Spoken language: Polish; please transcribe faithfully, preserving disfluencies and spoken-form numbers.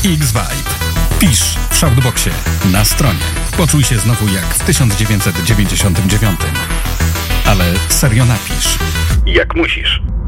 X-Vibe. Pisz w Shoutboxie, na stronie. Poczuj się znowu jak w tysiąc dziewięćset dziewięćdziesiątym dziewiątym. Ale serio napisz. Jak musisz.